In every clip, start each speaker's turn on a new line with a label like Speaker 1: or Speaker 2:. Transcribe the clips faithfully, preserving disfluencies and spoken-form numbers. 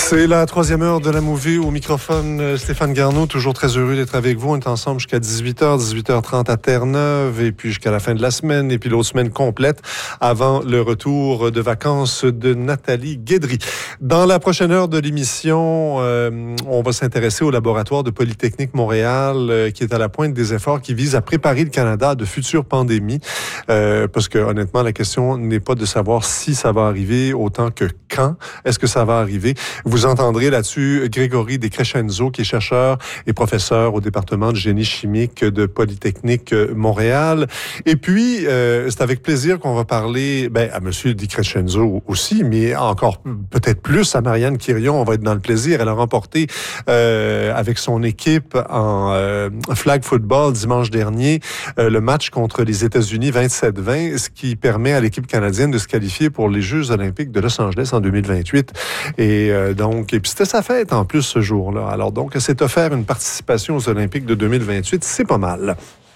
Speaker 1: C'est la troisième heure de la Movie au microphone. Stéphane Garneau, toujours très heureux d'être avec vous. On est ensemble jusqu'à dix-huit heures, dix-huit heures trente à Terre-Neuve et puis jusqu'à la fin de la semaine et puis l'autre semaine complète avant le retour de vacances de Nathalie Guédry. Dans la prochaine heure de l'émission, euh, on va s'intéresser au laboratoire de Polytechnique Montréal euh, qui est à la pointe des efforts qui visent à préparer le Canada à de futures pandémies. Euh, parce que honnêtement, la question n'est pas de savoir si ça va arriver autant que quand est-ce que ça va arriver. Vous entendrez là-dessus Grégory Descrescenzo, qui est chercheur et professeur au département de génie chimique de Polytechnique Montréal. Et puis, euh, c'est avec plaisir qu'on va parler ben, à Monsieur Descrescenzo aussi, mais encore peut-être plus à Marianne Quirion. On va être dans le plaisir. Elle a remporté euh, avec son équipe en euh, flag football dimanche dernier euh, le match contre les États-Unis vingt-sept vingt, ce qui permet à l'équipe canadienne de se qualifier pour les Jeux olympiques de Los Angeles en deux mille vingt-huit. Et euh, donc, et puis c'était sa fête en plus ce jour-là. Alors donc, elle s'est offert une participation aux Olympiques de deux mille vingt-huit. C'est pas mal.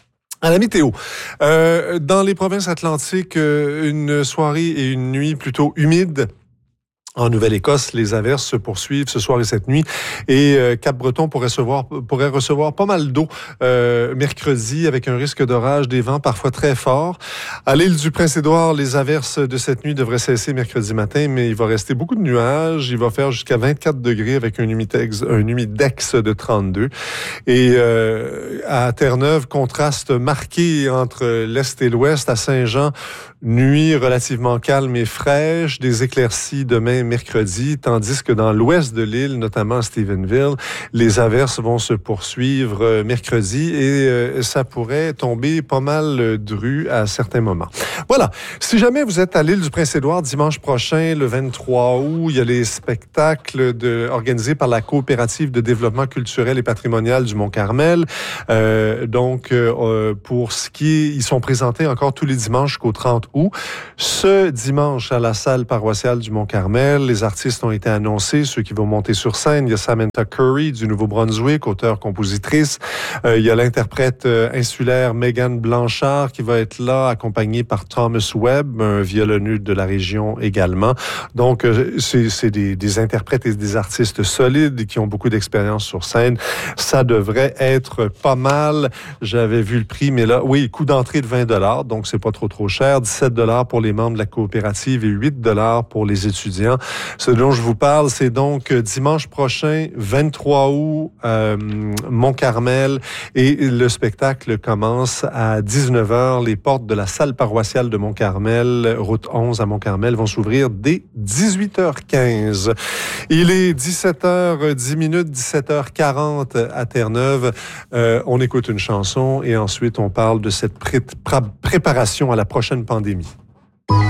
Speaker 1: À la météo. Euh, dans les provinces atlantiques, une soirée et une nuit plutôt humides. En Nouvelle-Écosse, les averses se poursuivent ce soir et cette nuit. Et euh, Cap-Breton pourrait recevoir, pourrait recevoir pas mal d'eau euh, mercredi avec un risque d'orage, des vents parfois très forts. À l'île du Prince-Édouard, les averses de cette nuit devraient cesser mercredi matin, mais il va rester beaucoup de nuages. Il va faire jusqu'à vingt-quatre degrés avec un humidex, un humidex de trente-deux. Et euh, à Terre-Neuve, contraste marqué entre l'Est et l'Ouest. À Saint-Jean, nuit relativement calme et fraîche, des éclaircies demain mercredi, tandis que dans l'ouest de l'île, notamment à Stephenville, les averses vont se poursuivre mercredi et euh, ça pourrait tomber pas mal dru à certains moments. Voilà. Si jamais vous êtes à l'île du Prince-Édouard dimanche prochain, le vingt-trois août, il y a les spectacles de, organisés par la Coopérative de développement culturel et patrimonial du Mont-Carmel. Euh, donc, euh, pour ce qui est, ils sont présentés encore tous les dimanches jusqu'au trente août. Ce dimanche, à la salle paroissiale du Mont-Carmel, les artistes ont été annoncés, ceux qui vont monter sur scène. Il y a Samantha Curry du Nouveau-Brunswick, auteure-compositrice. Euh, il y a l'interprète euh, insulaire Megan Blanchard qui va être là, accompagnée par Thomas Webb, un violoneux de la région également. Donc, euh, c'est, c'est des, des interprètes et des artistes solides qui ont beaucoup d'expérience sur scène. Ça devrait être pas mal. J'avais vu le prix, mais là, oui, coût d'entrée de vingt dollars, donc c'est pas trop trop cher. dix-sept dollars pour les membres de la coopérative et huit dollars pour les étudiants. Ce dont je vous parle, c'est donc dimanche prochain, vingt-trois août, euh, Mont-Carmel, et le spectacle commence à dix-neuf heures. Les portes de la salle paroissiale de Mont-Carmel, route onze à Mont-Carmel, vont s'ouvrir dès dix-huit heures quinze. Il est dix-sept heures dix minutes, dix-sept heures quarante à Terre-Neuve. Euh, on écoute une chanson et ensuite on parle de cette pré- pré- préparation à la prochaine pandémie.